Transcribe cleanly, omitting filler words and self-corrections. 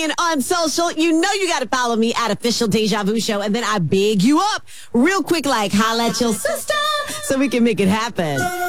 saying on social, you know you got to follow me at Official Deja Vu Show, and then I big you up real quick, like holla at your sister so we can make it happen.